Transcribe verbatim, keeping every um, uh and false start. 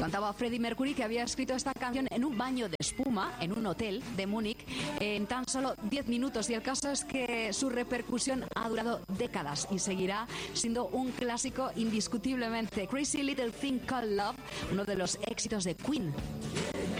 Contaba Freddie Mercury que había escrito esta canción en un baño de espuma, en un hotel de Múnich, en tan solo diez minutos. Y el caso es que su repercusión ha durado décadas y seguirá siendo un clásico indiscutiblemente. Crazy Little Thing Called Love, uno de los éxitos de Queen.